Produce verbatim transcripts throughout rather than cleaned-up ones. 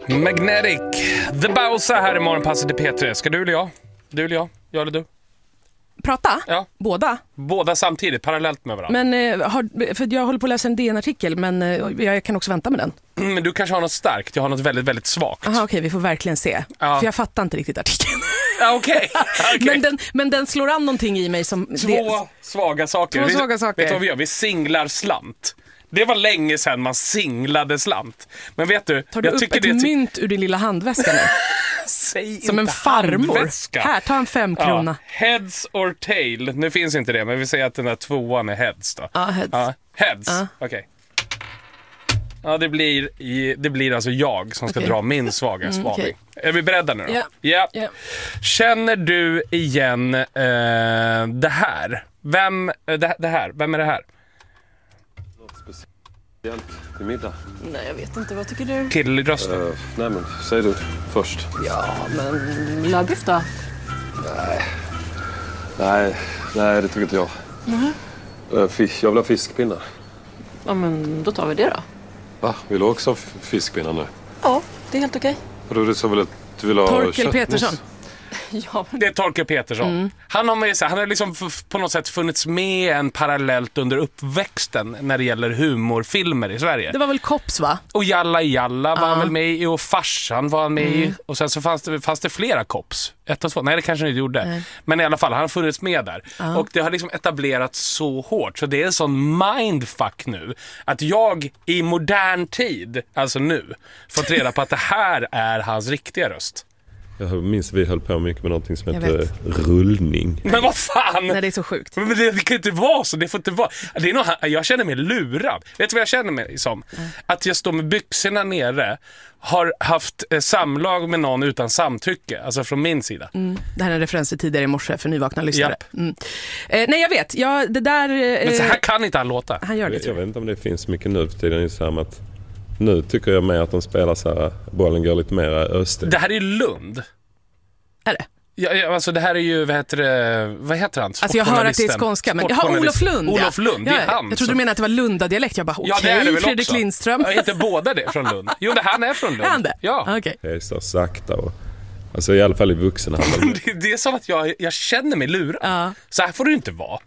Magnetic, The Bowser här i morgonpasset i P tre. Ska du eller jag? Du eller jag? Jag eller du? Prata? Ja. Båda? Båda samtidigt, parallellt med varandra. Men, eh, har, för jag håller på att läsa en D N-artikel, men eh, jag kan också vänta med den. Men du kanske har något starkt, jag har något väldigt, väldigt svagt. Aha, okej, vi får verkligen se. Ja. För jag fattar inte riktigt artikeln. Ja, okej. Okay. men, den, men den slår an någonting i mig som... Två det... svaga saker. Två vi, svaga saker. Vet du vad vi gör? Vi singlar slant. Det var länge sedan man singlade slant. Men vet du... Tar du jag upp tycker ett det mynt ur din lilla handväska nu? Säg som en farmor. Här, ta en femkrona. Ja, heads or tail. Nu finns inte det, men vi säger att den där tvåan är heads då. Ja, heads. Ja, heads. Ja. Okej. Okay. Ja, det blir, det blir alltså jag som ska okay. dra min svaga mm, spaning. Okay. Är vi beredda nu då? Ja. Ja. Ja. Känner du igen eh, det här? Vem, det, det här? Vem är det här? Något speciellt till middag? Nej, jag vet inte. Vad tycker du? Killrösten? Uh, nej, men säg du först. Ja, men lövbiff då? Nej. Nej, nej, det tycker inte jag. Mm. Uh, fisk, jag vill ha fiskpinnar. Ja, men då tar vi det då. Va? Vill du också ha fiskpinnar nu? Ja, det är helt okej. Vadå, du sa väl att du vill ha Torkel köttmos? Petersson. Ja, men... Det är Torkel Petersson. Mm. Han har med sig, han har liksom på något sätt funnits med en parallellt under uppväxten när det gäller humorfilmer i Sverige. Det var väl Kops, va? Och Jalla Jalla var uh. han väl med i, och Farsan var han med mm. i. Och sen så fanns det, fanns det flera Kops. Ett och två. Nej, det kanske han inte gjorde. Nej. Men i alla fall, han har funnits med där. Uh. Och det har liksom etablerats så hårt. Så det är en sån mindfuck nu. Att jag i modern tid, alltså nu, fått reda på att det här är hans riktiga röst. Jag minns vi höll på mycket med någonting som heter rullning. Men vad fan? Nej, det är så sjukt. Men det, det kan inte vara så. Det får inte vara. Det är nog, jag känner mig lurad. Vet du vad jag känner mig som? Mm. Att jag står med byxorna nere, har haft eh, samlag med någon utan samtycke. Alltså från min sida. Mm. Det här är en referens till tidigare i morse för nyvakna lyssnare. Mm. Eh, nej, jag vet. Ja, det där... Eh, Men så här kan inte han låta. Han gör det, jag, jag vet inte om det finns mycket nu för tiden i samma att nu tycker jag med att de spelar så här, bollen går lite mer öster. Det här är ju Lund. Är det? Ja, alltså det här är ju, vad heter det, vad heter han? Alltså jag hör att det är skånska, men jag har Olof Lund. Olof Lund, ja. det är han. Jag trodde du menade att det var Lunda-dialekt. Jag bara, okej, okay, ja, Fredrik också. Lindström. Ja, inte båda det från Lund. Jo, det han är från Lund. Är han det? Ja. Okej. Okay. Det är så sakta och, alltså i alla fall i vuxenhandeln. det, det är som att jag, jag känner mig lurad. Ja. Så här får det inte vara.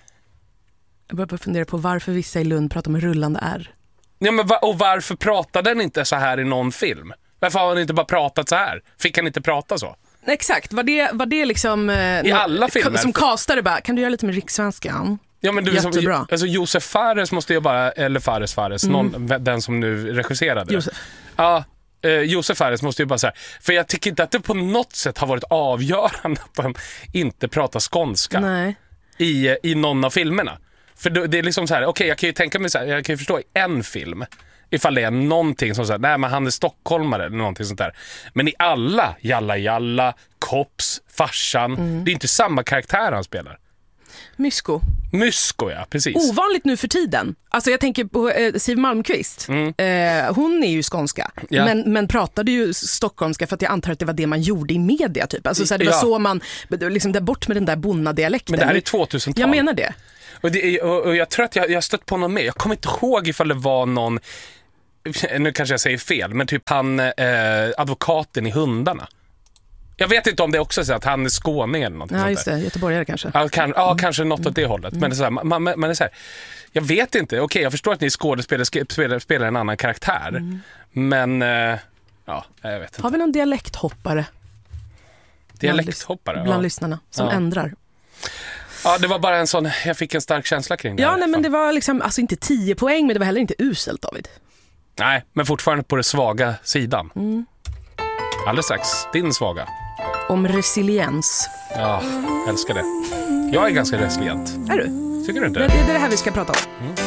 Jag börjar fundera på varför vissa i Lund pratar med rullande R. Ja, men va- och varför pratar den inte så här i någon film? Varför har han inte bara pratat så här? Fick han inte prata så? Exakt, var det, var det liksom eh, i alla filmer som kastade bara, kan du göra lite med rikssvenskan? Ja, men du, jättebra. Som, alltså Josef Fares måste ju bara, eller Fares Fares, mm. någon, den som nu regisserade. Josef. Ja, eh, Josef Fares måste ju bara säga, för jag tycker inte att det på något sätt har varit avgörande att han inte pratar skånska. Nej. I, i någon av filmerna. För det, det är liksom så här, okej, okay, jag kan ju tänka mig så här, jag kan ju förstå i en film ifall det är någonting som säger, nej men han är stockholmare eller någonting sånt där. Men i alla, Jalla Jalla, Kops, Farsan, mm. det är inte samma karaktär han spelar. Mysko. Mysko, ja, precis. Ovanligt nu för tiden. Alltså jag tänker på eh, Siv Malmqvist. Mm. Eh, hon är ju skånska. Ja. Men, men pratade ju stockholmska för att jag antar att det var det man gjorde i media typ. Alltså så här, det var ja. så man, liksom där bort med den där bonnadialekten. Men det här är tvåtusental. Jag menar det. Och, det, och, och jag tror att jag, jag stött på någon med. Jag kommer inte ihåg ifall det var någon, nu kanske jag säger fel, men typ han, eh, advokaten i Hundarna. Jag vet inte om det också är så att han är skåning eller något. Ja, just det. Göteborgare kanske. Ja, kan, ja mm. kanske något mm. åt det hållet. Men det är så här, man, man, man är så här, jag vet inte. Okej, jag förstår att ni skådespelare spelar, spelar en annan karaktär. Mm. Men, eh, ja, jag vet inte. Har vi någon dialekthoppare? Dialekthoppare? Bland, bland ja. lyssnarna som ja. ändrar. Ja, det var bara en sån, jag fick en stark känsla kring det. Ja, här, nej, men det var liksom, alltså inte tio poäng, men det var heller inte uselt, David. Nej, men fortfarande på den svaga sidan. Mm. Alldeles strax, din svaga. Om resiliens. Ja, älskar det. Jag är ganska resilient. Är du? Tycker du inte? Det, det är det här vi ska prata om. Mm.